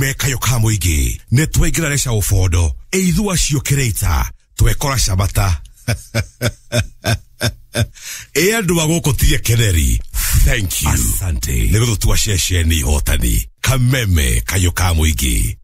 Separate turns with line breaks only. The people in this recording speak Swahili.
Kayo ka muigi netwegereresha ufodo eithua ciokereita twekora shabata andu bagoko tie keneri. Thank you, asante, niguo tuashesheni hotani kameme kayo ka muigi.